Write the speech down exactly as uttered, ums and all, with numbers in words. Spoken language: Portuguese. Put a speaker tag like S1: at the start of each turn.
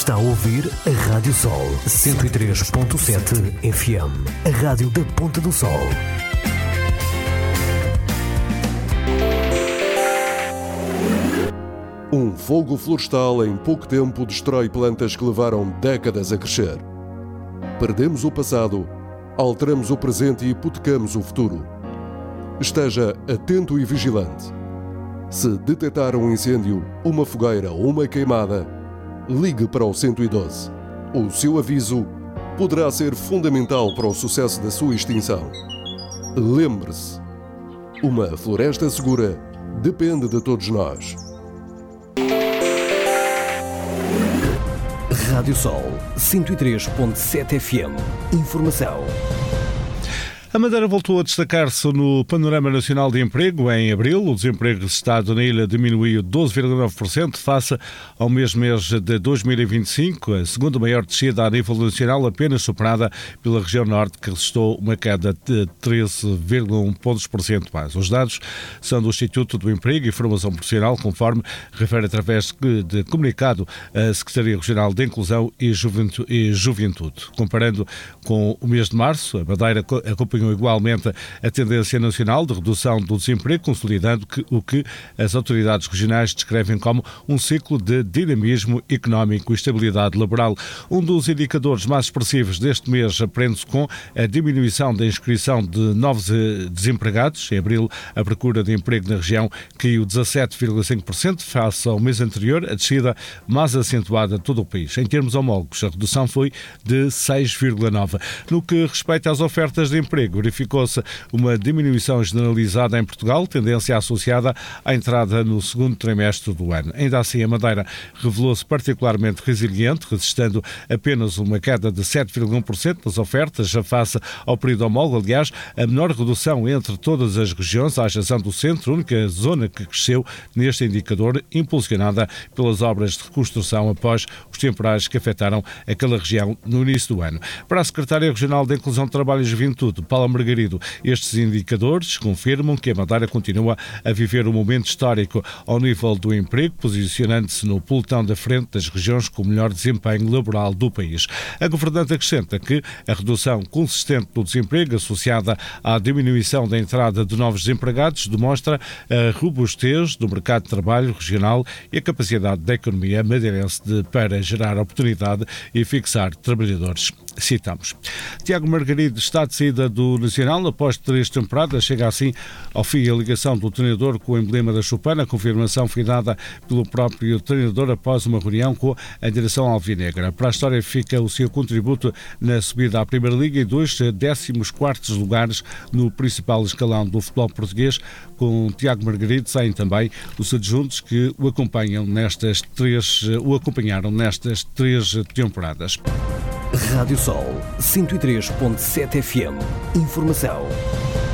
S1: Está a ouvir a Rádio Sol cento e três ponto sete F M, a rádio da Ponta do Sol.
S2: Um fogo florestal em pouco tempo destrói plantas que levaram décadas a crescer. Perdemos o passado, alteramos o presente e hipotecamos o futuro. Esteja atento e vigilante. Se detectar um incêndio, uma fogueira ou uma queimada, ligue para o cento e doze. O seu aviso poderá ser fundamental para o sucesso da sua extinção. Lembre-se, uma floresta segura depende de todos nós.
S1: Rádio Sol cento e três ponto sete F M. Informação.
S3: A Madeira voltou a destacar-se no panorama nacional de emprego. Em abril, o desemprego registrado na ilha diminuiu doze vírgula nove por cento face ao mesmo mês de dois mil e vinte e cinco, a segunda maior descida a nível nacional, apenas superada pela região norte, que registrou uma queda de treze vírgula um pontos percentuais mais. Os dados são do Instituto do Emprego e Formação Profissional, conforme refere através de comunicado a Secretaria Regional de Inclusão e Juventude. Comparando com o mês de março, a Madeira acompanhou igualmente a tendência nacional de redução do desemprego, consolidando que, o que as autoridades regionais descrevem como um ciclo de dinamismo económico e estabilidade laboral. Um dos indicadores mais expressivos deste mês aprende-se com a diminuição da inscrição de novos desempregados. Em abril, a procura de emprego na região caiu dezassete vírgula cinco por cento face ao mês anterior, a descida mais acentuada de todo o país. Em termos homólogos, a redução foi de seis vírgula nove por cento. No que respeita às ofertas de emprego, verificou-se uma diminuição generalizada em Portugal, tendência associada à entrada no segundo trimestre do ano. Ainda assim, a Madeira revelou-se particularmente resiliente, registrando apenas uma queda de sete vírgula um por cento das ofertas, já face ao período homólogo. Aliás, a menor redução entre todas as regiões, à exceção do centro, única zona que cresceu neste indicador, impulsionada pelas obras de reconstrução após os temporais que afetaram aquela região no início do ano. Para a Secretária Regional de Inclusão de Trabalho e Juventude, Paula Margarido, estes indicadores confirmam que a Madeira continua a viver um momento histórico ao nível do emprego, posicionando-se no pelotão da frente das regiões com o melhor desempenho laboral do país. A governante acrescenta que a redução consistente do desemprego, associada à diminuição da entrada de novos desempregados, demonstra a robustez do mercado de trabalho regional e a capacidade da economia madeirense de, para gerar oportunidade e fixar trabalhadores. Citamos. Tiago Margarido está de saída do Nacional após três temporadas. Chega assim ao fim a ligação do treinador com o emblema da Chupana. A confirmação foi dada pelo próprio treinador após uma reunião com a direção alvinegra. Para a história fica o seu contributo na subida à Primeira Liga e dois décimos quartos lugares no principal escalão do futebol português. Com Tiago Margarido saem também os adjuntos que o acompanham nestas três, o acompanharam nestas três temporadas.
S1: Rádio Sol cento e três ponto sete F M. Informação.